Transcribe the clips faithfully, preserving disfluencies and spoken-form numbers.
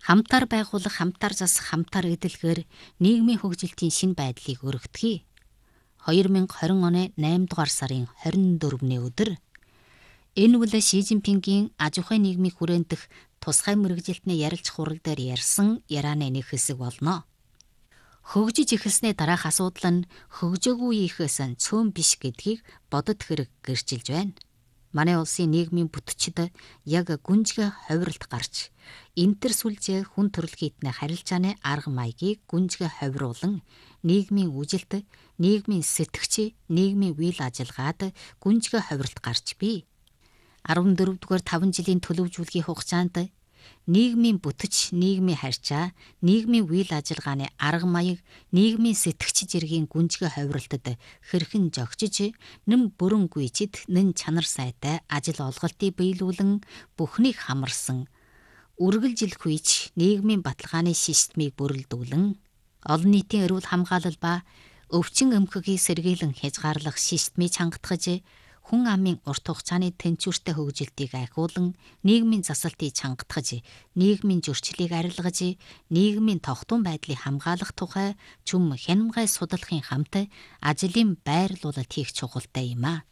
Хамтаар байгуулах, хамтаар засах, хамтаар эдэлгээр нийгмийн хөгжилтийн шинэ байдлыг өргөтгий. две тысячи двадцать оны eight дугаар сарын twenty-fourны өдөр энэ үл Ши Жинпингийн аж ахуйн нийгмийн хүрээн дэх тусгай мэргэжилтний ярилч хурал дээр ярьсан ярианы нэг хэсэг болно. Хөгжиж эхэлснээ дараах асуудал нь хөгжөөгүйхээс нь цөөн биш гэдгийг бодод хэрэг гэрчилж байна. Манай улсын нийгмийн бүтчид яг гүнжгэ ховиролт гарч энтер сүлжээ хүн төрөлхийдний харилцааны арга маягийг гүнжгэ ховируулан нийгмийн үжилт, нийгмийн сэтгч, нийгмийн үйл ажиллагаад гүнжгэ ховиролт гарч бий. fourteen дугаар five жилийн төлөвжүүлгийн хугацаанд нийгмийн бүтч, нийгмийн харьцаа, нийгмийн үйл ажиллагааны арга маяг, нийгмийн сэтгч зэргийн гүнжгэ ховиролтод хэрхэн жогчиж, нэм бүрэн гүйчид, нэн чанар сайтай ажил олголтыг биелүүлэн бүхнийг хамарсан үргэлжилх үйч нийгмийн баталгааны системийг бүрэлдүүлэн олон нийтийн эрүүл хамгаалал ба өвчин эмхэгийг сэргийлэн хязгаарлах системийг чангатгаж, хүн амын урт хугацааны тэнцвэртэй хөгжилтийг айхуулан, нийгмийн засалтыг чангатгаж, нийгмийн зөрчлийг арилгаж, нийгмийн тогтун байдлыг хамгаалах тухай чүм хянамгай судлахын хамт ажлын байрлуулалт хийх чухалтай юм а.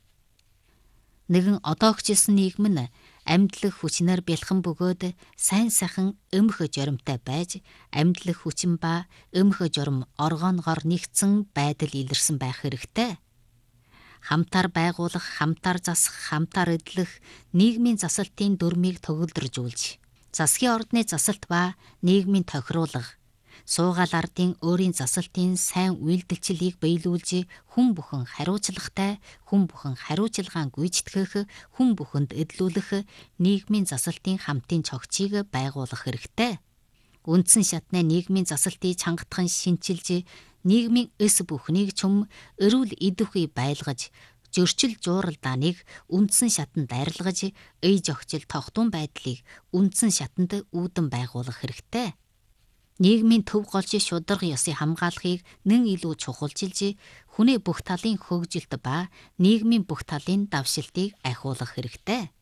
Нэгэн одоо хөгжилсөн нийгэм нь амьдлах хүчнээр бэлхэн бөгөөд сайн сайхан өмх жоримтой байж, амьдлах хүчин ба өмх жорим оргоонгоор нэгдсэн байдал илэрсэн байх хэрэгтэй. Хамтаар байгуулах, хамтаар засах, хамтаар эдлэх нийгмийн засалтын дүрмийг төгөлдржүүлж, засгийн ордны засалт ба нийгмийн тохируулга, суугаал ардын өөрийн засалтын сайн үйлдэлчлийг биелүүлж, хүн бүхэн хариуцлагатай, хүн бүхэн хариуцлагаан гүйцэтгэх, хүн бүхэнд эдлүүлэх нийгмийн засалтын хамтын цогцыг байгуулах хэрэгтэй. Үндсэн шатны нийгмийн засалтыг чангатхан шинчилж, нийгмийн эс бүхнийг чүм эрүүл идэвхий байлгаж, зөрчил жууралдааныг үндсэн шатанд арилгаж, эй зохицол тогтун байдлыг үндсэн шатанд үүдэн байгуулах хэрэгтэй. Нийгмийн төв голж шударга ёсыг хамгаалахыг нэн илүү чухалчилж, хүнээ бүх талын хөгжилт ба нийгмийн бүх талын давшилтыг айхуулах хэрэгтэй.